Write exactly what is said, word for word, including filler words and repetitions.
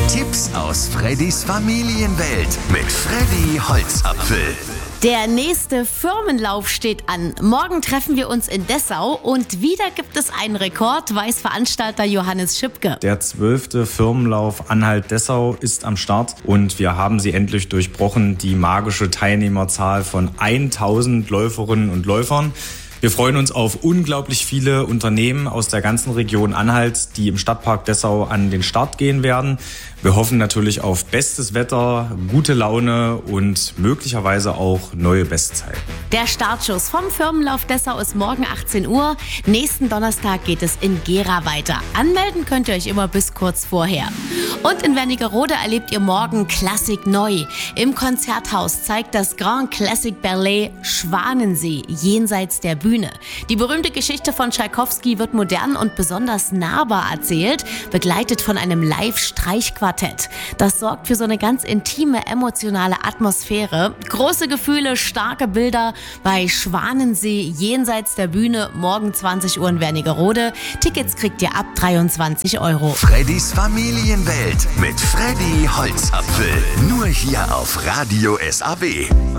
Tipps aus Freddys Familienwelt mit Freddy Holzapfel. Der nächste Firmenlauf steht an. Morgen treffen wir uns in Dessau und wieder gibt es einen Rekord, weiß Veranstalter Johannes Schipke. Der zwölfte Firmenlauf Anhalt-Dessau ist am Start und wir haben sie endlich durchbrochen, die magische Teilnehmerzahl von tausend Läuferinnen und Läufern. Wir freuen uns auf unglaublich viele Unternehmen aus der ganzen Region Anhalt, die im Stadtpark Dessau an den Start gehen werden. Wir hoffen natürlich auf bestes Wetter, gute Laune und möglicherweise auch neue Bestzeiten. Der Startschuss vom Firmenlauf Dessau ist morgen achtzehn Uhr. Nächsten Donnerstag geht es in Gera weiter. Anmelden könnt ihr euch immer bis kurz vorher. Und in Wernigerode erlebt ihr morgen Klassik neu. Im Konzerthaus zeigt das Grand Classic Ballet Schwanensee jenseits der Bühne. Die berühmte Geschichte von Tschaikowski wird modern und besonders nahbar erzählt, begleitet von einem Live-Streichquartett. Das sorgt für so eine ganz intime, emotionale Atmosphäre. Große Gefühle, starke Bilder bei Schwanensee jenseits der Bühne, morgen zwanzig Uhr in Wernigerode. Tickets kriegt ihr ab dreiundzwanzig Euro. Freddys Familienwelt mit Freddy Holzapfel. Nur hier auf Radio S A B.